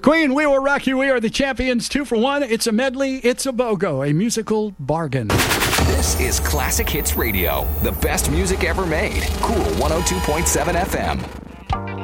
Queen, We Will Rock You. We are the champions. 2 for 1. It's a medley. It's a BOGO, a musical bargain. This is Classic Hits Radio, the best music ever made. Cool 102.7 FM.